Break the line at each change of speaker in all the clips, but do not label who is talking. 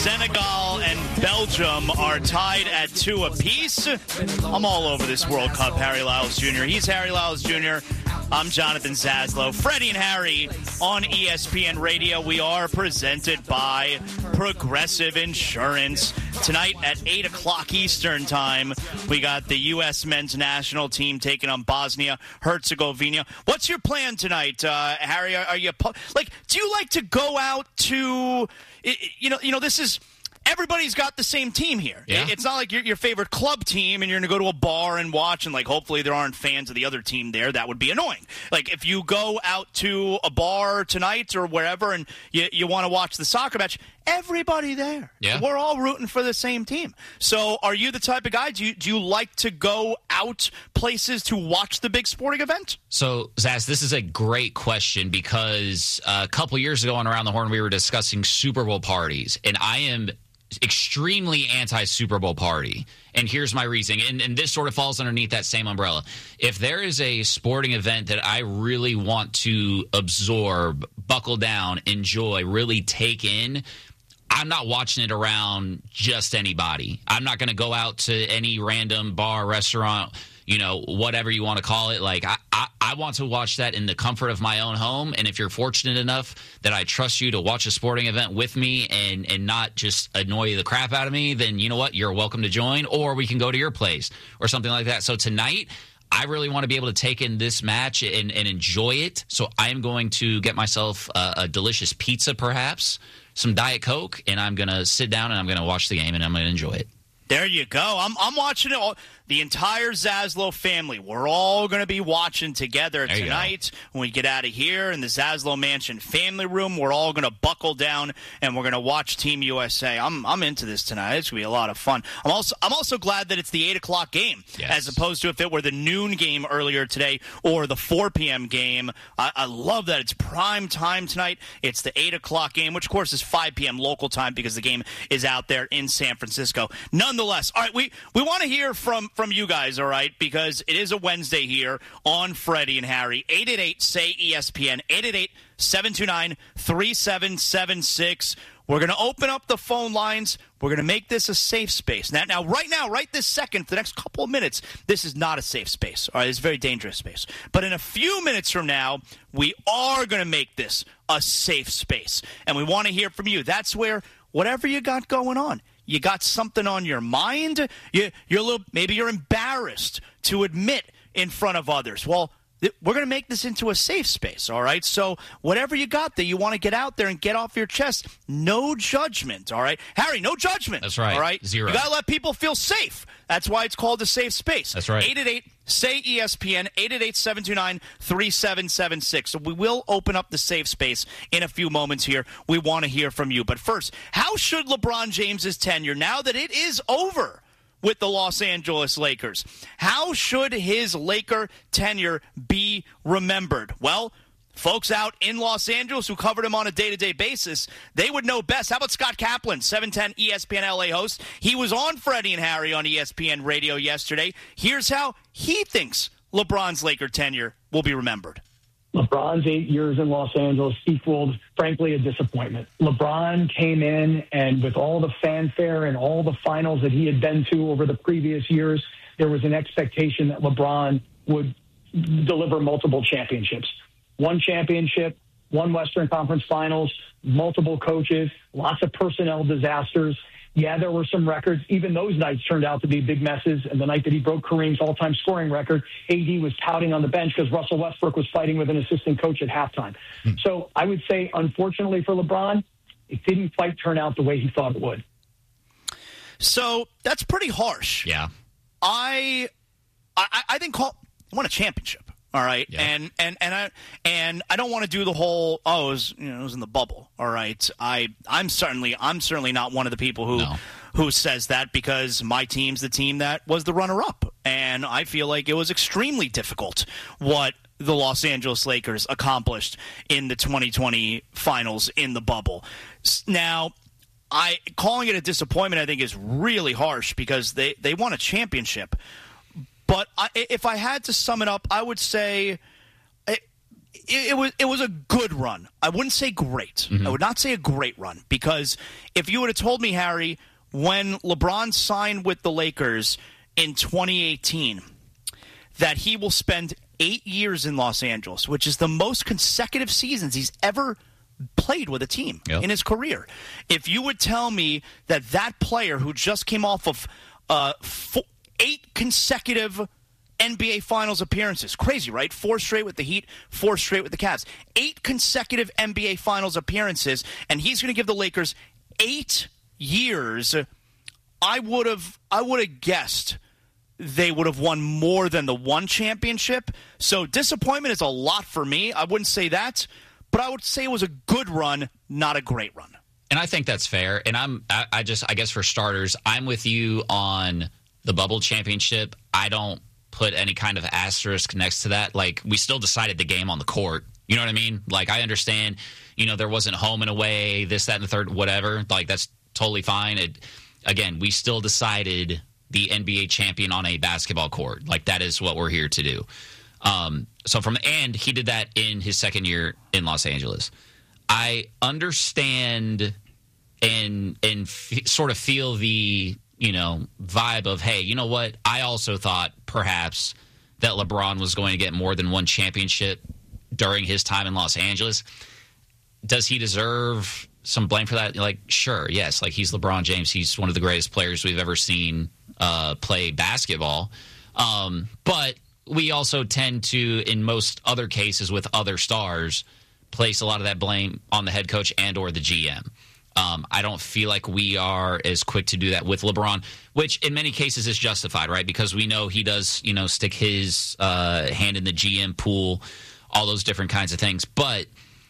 Senegal and Belgium are tied at 2 apiece. I'm all over this World Cup, Harry Lyles Jr. He's Harry Lyles Jr. I'm Jonathan Zaslow. Freddie and Harry on ESPN Radio. We are presented by Progressive Insurance. Tonight at 8 o'clock Eastern Time, we got the U.S. men's national team taking on Bosnia-Herzegovina. What's your plan tonight, Harry? Are you do you like to go out to, this is... Everybody's got the same team here. Yeah. It's not like your favorite club team and you're going to go to a bar and watch and, hopefully there aren't fans of the other team there. That would be annoying. If you go out to a bar tonight or wherever and you want to watch the soccer match, everybody there. Yeah. We're all rooting for the same team. So are you the type of guy, do you like to go out places to watch the big sporting event?
So, Zaz, this is a great question because a couple years ago on Around the Horn we were discussing Super Bowl parties, and I am extremely anti-Super Bowl party. And here's my reasoning. And this sort of falls underneath that same umbrella. If there is a sporting event that I really want to absorb, buckle down, enjoy, really take in, I'm not watching it around just anybody. I'm not going to go out to any random bar, restaurant, whatever you want to call it. I want to watch that in the comfort of my own home. And if you're fortunate enough that I trust you to watch a sporting event with me and not just annoy the crap out of me, then you know what? You're welcome to join, or we can go to your place or something like that. So tonight, I really want to be able to take in this match and enjoy it. So I'm going to get myself a delicious pizza, perhaps, some Diet Coke, and I'm going to sit down and I'm going to watch the game and I'm going to enjoy it.
There you go. I'm watching it all. The entire Zaslow family. We're all going to be watching together tonight when we get out of here in the Zaslow Mansion family room. We're all going to buckle down and we're going to watch Team USA. I'm into this tonight. It's going to be a lot of fun. I'm also glad that it's the 8 o'clock game as opposed to if it were the noon game earlier today or the 4 p.m. game. I love that it's prime time tonight. It's the 8 o'clock game, which of course is 5 p.m. local time because the game is out there in San Francisco. Nonetheless, all right, we want to hear from you guys, all right, because it is a Wednesday here on Freddie and Harry. 888-SAY-ESPN, 888-729-3776. We're going to open up the phone lines. We're going to make this a safe space. Now, right this second, for the next couple of minutes, this is not a safe space. All right, it's a very dangerous space. But in a few minutes from now, we are going to make this a safe space. And we want to hear from you. That's where whatever you got going on, you got something on your mind, maybe you're embarrassed to admit in front of others. Well, we're going to make this into a safe space, all right? So whatever you got that you want to get out there and get off your chest, no judgment, all right? Harry, no judgment.
That's right.
All right?
Zero.
You got to let people feel safe. That's why it's called a safe space.
That's right.
888-SAY-ESPN, 888-729-3776. So we will open up the safe space in a few moments here. We want to hear from you. But first, how should LeBron James's tenure, now that it is over with the Los Angeles Lakers, how should his Laker tenure be remembered? Well, folks out in Los Angeles who covered him on a day-to-day basis, they would know best. How about Scott Kaplan, 710 ESPN LA host? He was on Freddie and Harry on ESPN Radio yesterday. Here's how he thinks LeBron's Laker tenure will be remembered.
LeBron's 8 years in Los Angeles equaled, frankly, a disappointment. LeBron came in, and with all the fanfare and all the finals that he had been to over the previous years, there was an expectation that LeBron would deliver multiple championships. One championship, one Western Conference Finals, multiple coaches, lots of personnel disasters. Yeah, there were some records. Even those nights turned out to be big messes. And the night that he broke Kareem's all-time scoring record, AD was pouting on the bench because Russell Westbrook was fighting with an assistant coach at halftime. So I would say, unfortunately for LeBron, it didn't quite turn out the way he thought it would.
So that's pretty harsh.
Yeah.
I think I want a championship. All right, yeah. and I don't want to do the whole it was in the bubble. All right, I'm certainly not one of the people who says that, because my team's the team that was the runner-up, and I feel like it was extremely difficult what the Los Angeles Lakers accomplished in the 2020 finals in the bubble. Now, calling it a disappointment, I think, is really harsh because they won a championship. But if I had to sum it up, I would say It was a good run. I wouldn't say great. I would not say a great run, because if you would have told me, Harry, when LeBron signed with the Lakers in 2018, that he will spend 8 years in Los Angeles, which is the most consecutive seasons he's ever played with a team in his career. If you would tell me that that player who just came off of 8 consecutive NBA Finals appearances. Crazy, right? 4 straight with the Heat, 4 straight with the Cavs. 8 consecutive NBA Finals appearances, and he's going to give the Lakers 8 years. I would have guessed they would have won more than the one championship. So disappointment is a lot for me. I wouldn't say that, but I would say it was a good run, not a great run.
And I think that's fair. And I guess for starters, I'm with you on the bubble championship. I don't put any kind of asterisk next to that. Like, we still decided the game on the court. You know what I mean? Like, I understand, there wasn't home and away, this, that, and the third, whatever. Like, that's totally fine. Again, we still decided the NBA champion on a basketball court. Like, that is what we're here to do. And he did that in his second year in Los Angeles. I understand and sort of feel the vibe of, hey, you know what? I also thought perhaps that LeBron was going to get more than one championship during his time in Los Angeles. Does he deserve some blame for that? Like, sure, yes. Like, he's LeBron James. He's one of the greatest players we've ever seen play basketball. But we also tend to, in most other cases with other stars, place a lot of that blame on the head coach and or the GM. I don't feel like we are as quick to do that with LeBron, which in many cases is justified, right? Because we know he does, stick his hand in the GM pool, all those different kinds of things. But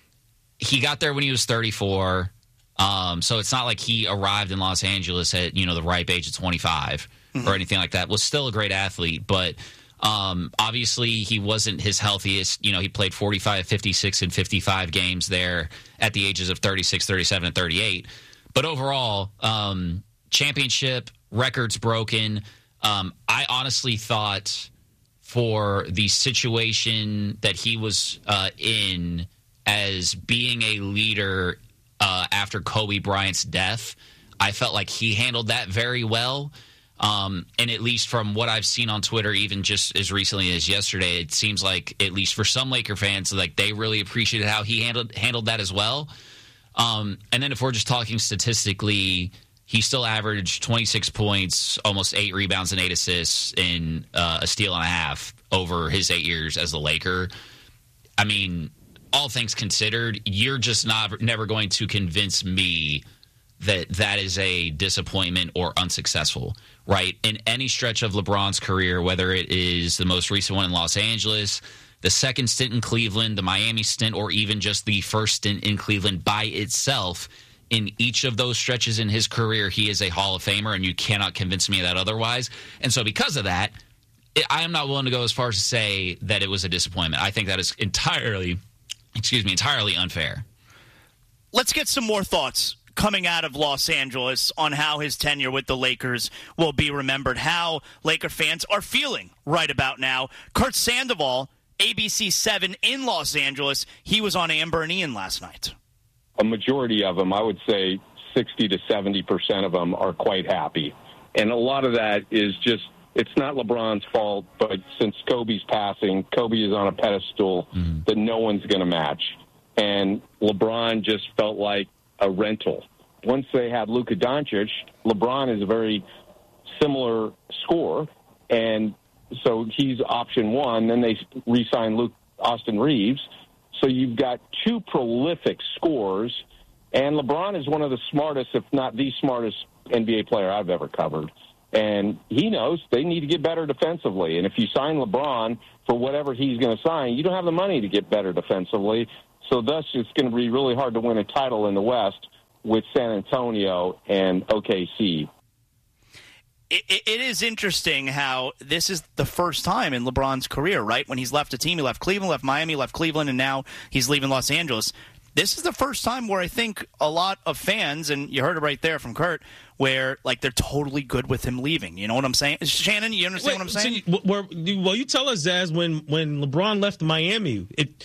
he got there when he was 34, so it's not like he arrived in Los Angeles at, the ripe age of 25 or anything like that. Was still a great athlete, but obviously he wasn't his healthiest. He played 45, 56, and 55 games there at the ages of 36, 37, and 38. But overall, championship, records broken. I honestly thought for the situation that he was in as being a leader after Kobe Bryant's death, I felt like he handled that very well. And at least from what I've seen on Twitter, even just as recently as yesterday, it seems like, at least for some Laker fans, like they really appreciated how he handled that as well. And then if we're just talking statistically, he still averaged 26 points, almost 8 rebounds and 8 assists, in a steal and a half over his 8 years as the Laker. I mean, all things considered, you're just never going to convince me that is a disappointment or unsuccessful, right? In any stretch of LeBron's career, whether it is the most recent one in Los Angeles, the second stint in Cleveland, the Miami stint, or even just the first stint in Cleveland by itself, in each of those stretches in his career, he is a Hall of Famer, and you cannot convince me of that otherwise. And so because of that, I am not willing to go as far as to say that it was a disappointment. I think that is entirely unfair.
Let's get some more thoughts coming out of Los Angeles on how his tenure with the Lakers will be remembered, how Laker fans are feeling right about now. Kurt Sandoval, ABC 7 in Los Angeles, he was on Amber and Ian last night.
A majority of them, I would say 60 to 70% of them, are quite happy. And a lot of that is just, it's not LeBron's fault, but since Kobe's passing, Kobe is on a pedestal that no one's going to match. And LeBron just felt like a rental. Once they had Luka Doncic, LeBron is a very similar scorer, and so he's option one. Then they re-signed Austin Reeves. So you've got 2 prolific scorers, and LeBron is one of the smartest, if not the smartest, NBA player I've ever covered. And he knows they need to get better defensively. And if you sign LeBron for whatever he's going to sign, you don't have the money to get better defensively. So thus it's going to be really hard to win a title in the West with San Antonio and OKC.
It is interesting how this is the first time in LeBron's career, right? When he's left a team, he left Cleveland, left Miami, left Cleveland, and now he's leaving Los Angeles. This is the first time where I think a lot of fans, and you heard it right there from Kurt, where like they're totally good with him leaving. You know what I'm saying? Shannon, you understand what I'm saying?
Well, you tell us, Zaz, when LeBron left Miami,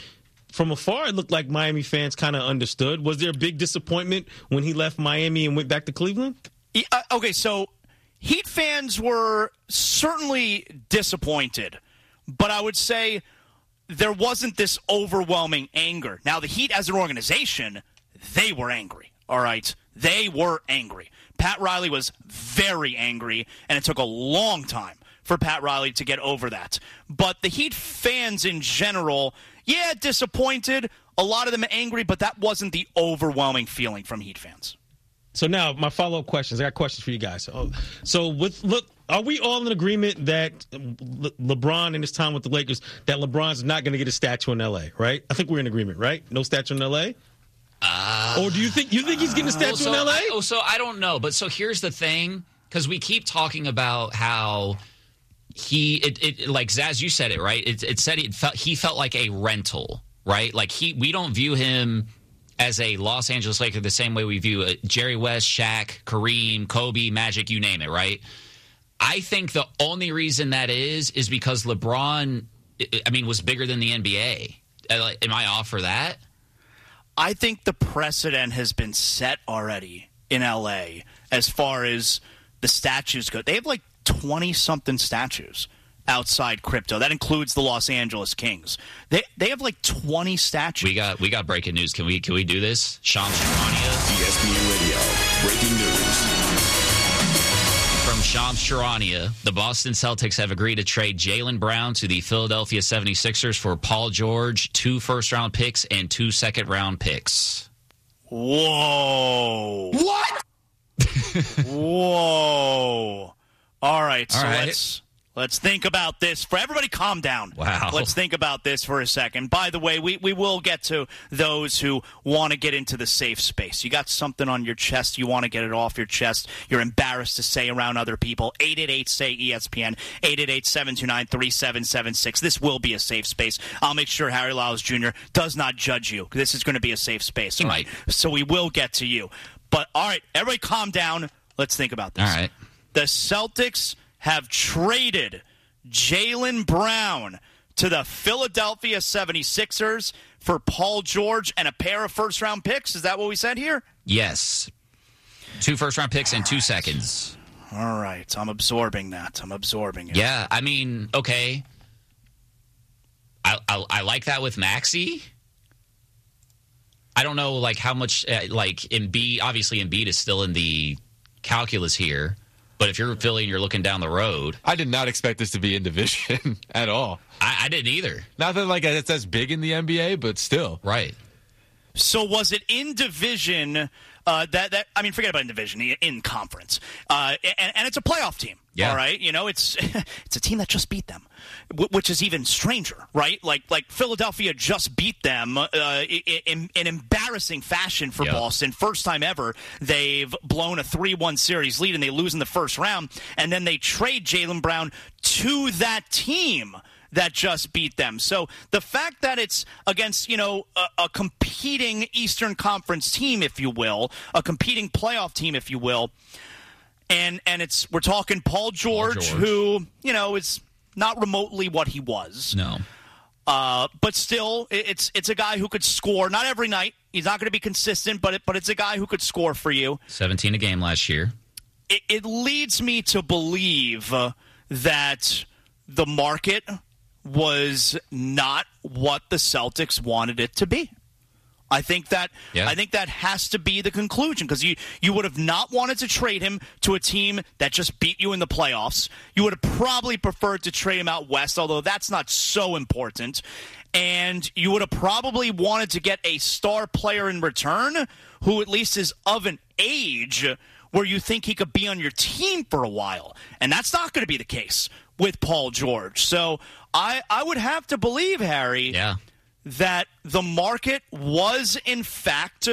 from afar, it looked like Miami fans kind of understood. Was there a big disappointment when he left Miami and went back to Cleveland?
Okay, so Heat fans were certainly disappointed, but I would say there wasn't this overwhelming anger. Now, the Heat as an organization, they were angry, all right? They were angry. Pat Riley was very angry, and it took a long time for Pat Riley to get over that. But the Heat fans in general, yeah, disappointed, a lot of them angry, but that wasn't the overwhelming feeling from Heat fans.
So now, my follow-up questions. I got questions for you guys. Are we all in agreement that LeBron in his time with the Lakers, that LeBron's not going to get a statue in L.A., right? I think we're in agreement, right? No statue in L.A.? Or do you think he's getting a statue in L.A.?
So I don't know. But so here's the thing, because we keep talking about how like Zaz, you said it, right? It said he felt like a rental, right? Like we don't view him as a Los Angeles Laker the same way we view Jerry West, Shaq, Kareem, Kobe, Magic, you name it, right? I think the only reason that is because LeBron, was bigger than the NBA. Am I off for that?
I think the precedent has been set already in L.A. as far as the statues go. They have like 20-something statues outside crypto. That includes the Los Angeles Kings. They have like 20 statues.
We got breaking news. Can we do this? Shams Charania.
ESPN Radio. Breaking news.
From Shams Charania, the Boston Celtics have agreed to trade Jaylen Brown to the Philadelphia 76ers for Paul George, 2 first-round picks, and 2 second-round picks.
Whoa.
What?
Whoa. All right, so let's think about this. For everybody, calm down.
Wow.
Let's think about this for a second. By the way, we will get to those who want to get into the safe space. You got something on your chest. You want to get it off your chest. You're embarrassed to say around other people. 888-SAY-ESPN, 888-729-3776. This will be a safe space. I'll make sure Harry Lyles Jr. does not judge you. This is going to be a safe space.
He
all right?
might.
So we will get to you. But, all right, everybody calm down. Let's think about this.
All right.
The Celtics have traded Jaylen Brown to the Philadelphia 76ers for Paul George and a pair of first-round picks. Is that what we said here?
Yes. 2 first-round picks and 2 seconds.
All right. I'm absorbing that. I'm absorbing it.
Yeah, okay. I like that with Maxey. I don't know, how much, Embiid, obviously Embiid is still in the calculus here. But if you're Philly and you're looking down the road,
I did not expect this to be in division at all.
I didn't either.
Not that it's as big in the NBA, but still.
Right.
So was it in division forget about in division, in conference. And it's a playoff team.
Yeah.
All right. It's a team that just beat them, which is even stranger, right? Like Philadelphia just beat them in embarrassing fashion for Boston. First time ever they've blown a 3-1 series lead and they lose in the first round. And then they trade Jaylen Brown to that team that just beat them. So the fact that it's against, a competing Eastern Conference team, if you will, a competing playoff team, if you will, and we're talking Paul George, who, is not remotely what he was.
No.
But still, it's a guy who could score, not every night. He's not going to be consistent, but it's a guy who could score for you.
17 a game last year.
It leads me to believe that the market was not what the Celtics wanted it to be. I think that has to be the conclusion, because you would have not wanted to trade him to a team that just beat you in the playoffs. You would have probably preferred to trade him out west, although that's not so important. And you would have probably wanted to get a star player in return who at least is of an age where you think he could be on your team for a while. And that's not going to be the case with Paul George. So I would have to believe, Harry, that the market was in fact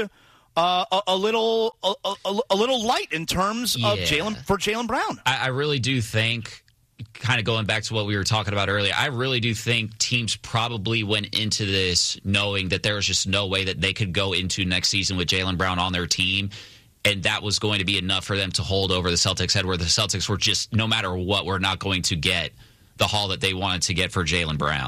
a little light in terms of Jaylen Brown.
I really do think, kind of going back to what we were talking about earlier, I really do think teams probably went into this knowing that there was just no way that they could go into next season with Jaylen Brown on their team, and that was going to be enough for them to hold over the Celtics' head, where the Celtics were just, no matter what, we're not going to get the haul that they wanted to get for Jaylen Brown.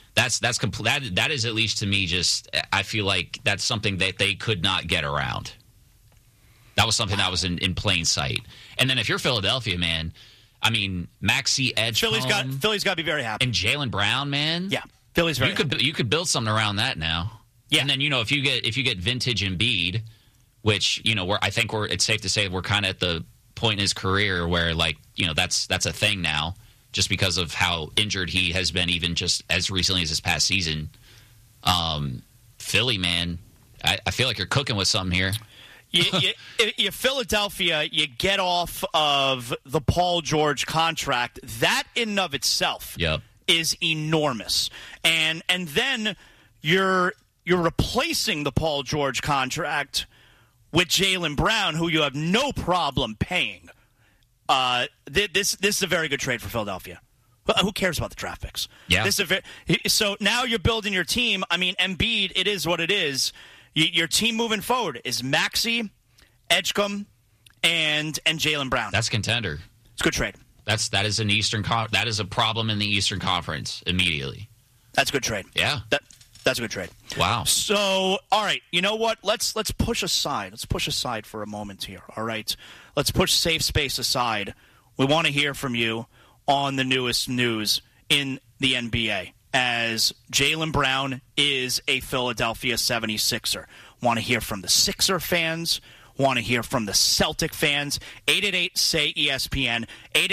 That is, at least to me, just I feel like that's something that they could not get around. That was something that was in plain sight. And then if you're Philadelphia, man, I mean, Maxey Edgecombe,
Philly's got to be very happy.
And Jaylen Brown, man.
Yeah, Philly's very happy.
You could build something around that now. Yeah. And then, if you get vintage Embiid, which, it's safe to say we're kind of at the point in his career where, that's a thing now, just because of how injured he has been, even just as recently as this past season. Philly, man, I feel like you're cooking with something here.
You Philadelphia, you get off of the Paul George contract. That in and of itself is enormous. And then you're replacing the Paul George contract with Jaylen Brown, who you have no problem paying. This is a very good trade for Philadelphia. Who cares about the draft picks?
Yeah.
So now you're building your team. I mean, Embiid, it is what it is. Your team moving forward is Maxey, Edgecombe, and Jaylen Brown.
That's contender.
It's a good trade.
That is an that is a problem in the Eastern Conference immediately.
That's a good trade.
Yeah.
That's a good trade.
Wow.
So, all right, you know what? Let's push aside. Let's push aside for a moment here. All right. Let's push safe space aside. We want to hear from you on the newest news in the NBA, as Jaylen Brown is a Philadelphia 76er. Want to hear from the Sixer fans. Want to hear from the Celtic fans. 888-SAY-ESPN,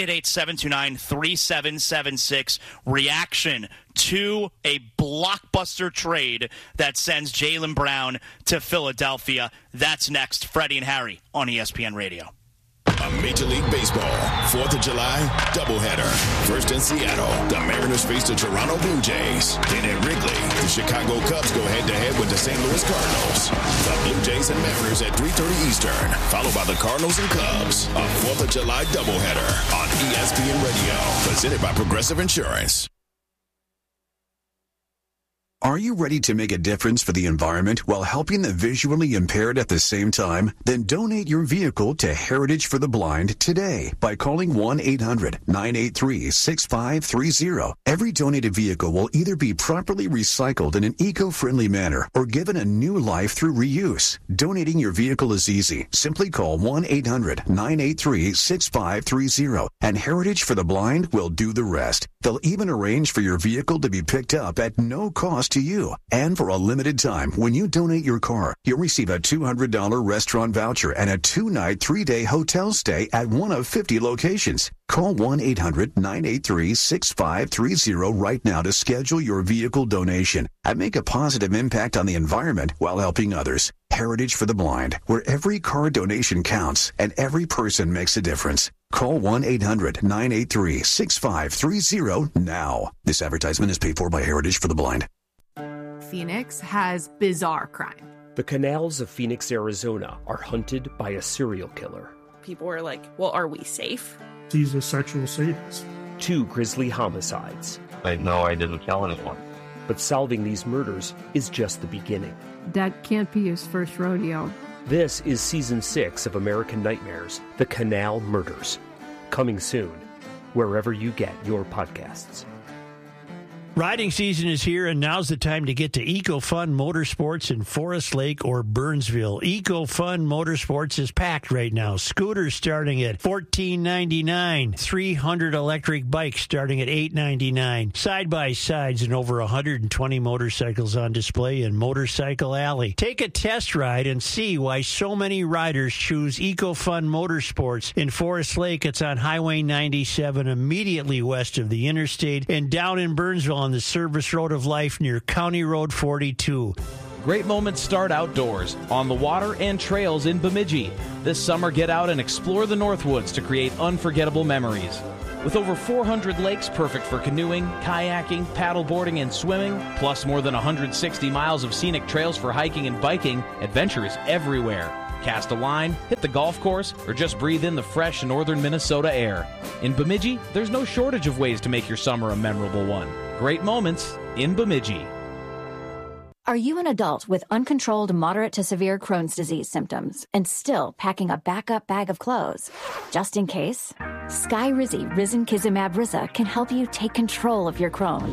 888-729-3776. Reaction to a blockbuster trade that sends Jaylen Brown to Philadelphia. That's next. Freddie and Harry on ESPN Radio.
A Major League Baseball 4th of July doubleheader. First in Seattle, the Mariners face the Toronto Blue Jays. Then at Wrigley, the Chicago Cubs go head-to-head with the St. Louis Cardinals. The Blue Jays and Mariners at 3:30 Eastern, followed by the Cardinals and Cubs. A 4th of July doubleheader on ESPN Radio, presented by Progressive Insurance.
Are you ready to make a difference for the environment while helping the visually impaired at the same time? Then donate your vehicle to Heritage for the Blind today by calling 1-800-983-6530. Every donated vehicle will either be properly recycled in an eco-friendly manner or given a new life through reuse. Donating your vehicle is easy. Simply call 1-800-983-6530 and Heritage for the Blind will do the rest. They'll even arrange for your vehicle to be picked up at no cost to you. And for a limited time, when you donate your car, you'll receive a $200 restaurant voucher and a 2-night, 3-day hotel stay at one of 50 locations. Call 1-800-983-6530 right now to schedule your vehicle donation and make a positive impact on the environment while helping others. Heritage for the Blind, where every car donation counts and every person makes a difference. Call 1-800-983-6530 now. This advertisement is paid for by Heritage for the Blind.
Phoenix has bizarre crime.
The canals of Phoenix, Arizona are hunted by a serial killer.
People were like, well, are we safe?
He's a sexual sadist.
2 grisly homicides.
I know I didn't kill anyone.
But solving these murders is just the beginning.
That can't be his first rodeo.
This is Season 6 of American Nightmares, The Canal Murders. Coming soon, wherever you get your podcasts.
Riding season is here, and now's the time to get to EcoFun Motorsports in Forest Lake or Burnsville. EcoFun Motorsports is packed right now. Scooters starting at $14.99. 300 electric bikes starting at $8.99. Side-by-sides and over 120 motorcycles on display in Motorcycle Alley. Take a test ride and see why so many riders choose EcoFun Motorsports. In Forest Lake, it's on Highway 97, immediately west of the interstate, and down in Burnsville on the Service Road of Life near County Road 42.
Great moments start outdoors, on the water and trails in Bemidji. This summer, get out and explore the Northwoods to create unforgettable memories. With over 400 lakes perfect for canoeing, kayaking, paddleboarding, and swimming, plus more than 160 miles of scenic trails for hiking and biking, adventure is everywhere. Cast a line, hit the golf course, or just breathe in the fresh northern Minnesota air. In Bemidji, there's no shortage of ways to make your summer a memorable one. Great moments in Bemidji.
Are you an adult with uncontrolled moderate to severe Crohn's disease symptoms and still packing a backup bag of clothes? Just in case? Skyrizi Risankizumab Riza can help you take control of your Crohn's.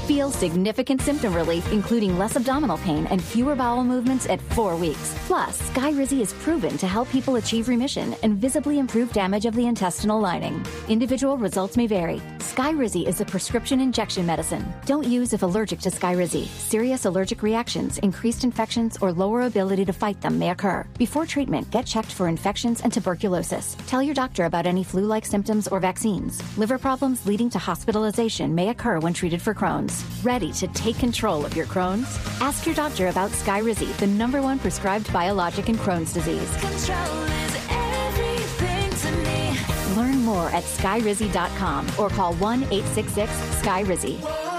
Feel significant symptom relief, including less abdominal pain and fewer bowel movements at 4 weeks. Plus, Skyrizi is proven to help people achieve remission and visibly improve damage of the intestinal lining. Individual results may vary. Skyrizi is a prescription injection medicine. Don't use if allergic to Skyrizi. Serious allergic reactions, increased infections, or lower ability to fight them may occur. Before treatment, get checked for infections and tuberculosis. Tell your doctor about any flu-like symptoms or vaccines. Liver problems leading to hospitalization may occur when treated for Crohn's. Ready to take control of your Crohn's? Ask your doctor about Skyrizi, the #1 prescribed biologic in Crohn's disease.
Control is everything to me.
Learn more at skyrizi.com or call 1-866-SKYRIZI.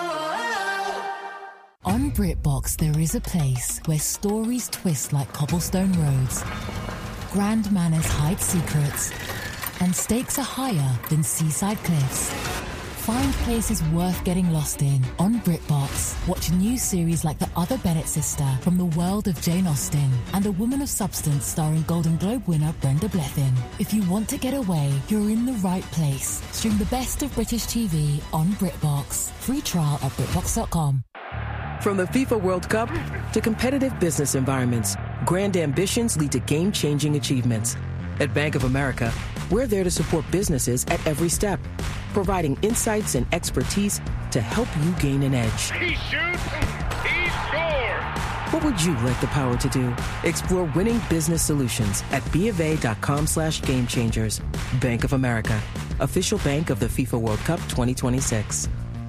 On BritBox, there is a place where stories twist like cobblestone roads, grand manners hide secrets, and stakes are higher than seaside cliffs. Find places worth getting lost in on BritBox. Watch new series like The Other Bennett Sister from the world of Jane Austen and A Woman of Substance starring Golden Globe winner Brenda Blethyn. If you want to get away, you're in the right place. Stream the best of British TV on BritBox. Free trial at BritBox.com.
From the FIFA World Cup to competitive business environments, grand ambitions lead to game-changing achievements. At Bank of America, we're there to support businesses at every step, providing insights and expertise to help you gain an edge.
He shoots, he scores!
What would you like the power to do? Explore winning business solutions at BofA.com/gamechangers. Bank of America, official bank of the FIFA World Cup 2026.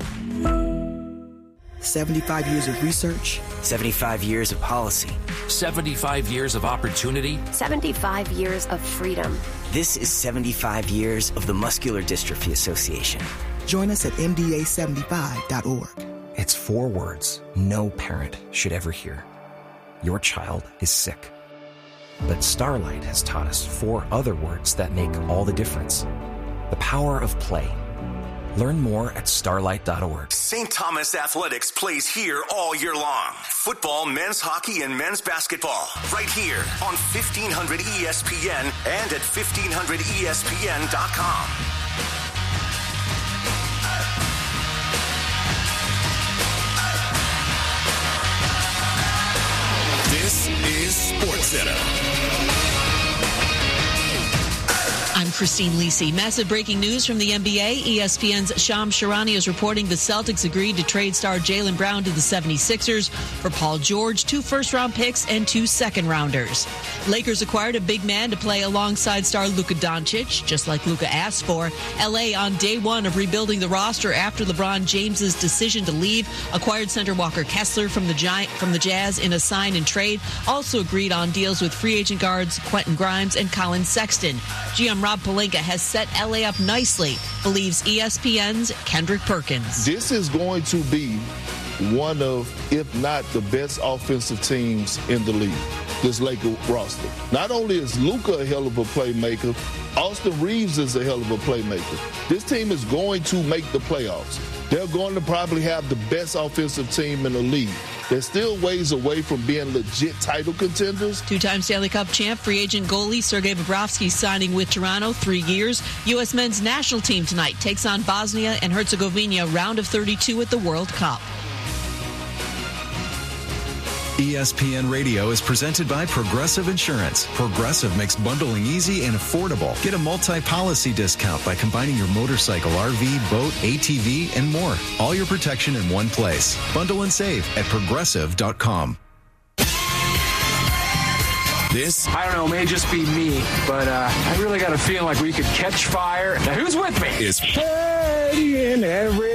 75 years of research. 75 years of policy.
75 years of opportunity.
75 years of freedom.
This is 75 years of the Muscular Dystrophy Association. Join us at MDA75.org.
It's 4 words no parent should ever hear. Your child is sick. But Starlight has taught us 4 other words that make all the difference. The power of play. Learn more at starlight.org.
St. Thomas Athletics plays here all year long. Football, men's hockey, and men's basketball. Right here on 1500 ESPN and at 1500ESPN.com.
This is SportsCenter.
I'm Christine Lisi. Massive breaking news from the NBA. ESPN's Shams Charania is reporting the Celtics agreed to trade star Jaylen Brown to the 76ers for Paul George, 2 first-round picks, and 2 second-rounders. Lakers acquired a big man to play alongside star Luka Doncic, just like Luka asked for. LA, on day 1 of rebuilding the roster after LeBron James's decision to leave, acquired center Walker Kessler from the Jazz in a sign and trade. Also agreed on deals with free agent guards Quentin Grimes and Colin Sexton. GM Rob Pelinka has set LA up nicely, believes ESPN's Kendrick Perkins.
This is going to be one of, if not the best offensive teams in the league, this Laker roster. Not only is Luka a hell of a playmaker, Austin Reeves is a hell of a playmaker. This team is going to make the playoffs. They're going to probably have the best offensive team in the league. They're still ways away from being legit title contenders.
2-time Stanley Cup champ, free agent goalie Sergei Bobrovsky signing with Toronto, 3 years. U.S. men's national team tonight takes on Bosnia and Herzegovina, round of 32 at the World Cup.
ESPN Radio is presented by Progressive Insurance. Progressive makes bundling easy and affordable. Get a multi-policy discount by combining your motorcycle, RV, boat, ATV, and more. All your protection in one place. Bundle and save at Progressive.com. This,
I don't know, it may just be me, but I really got a feeling like we could catch fire. Now, who's with me?
Is
Freddie and Harry.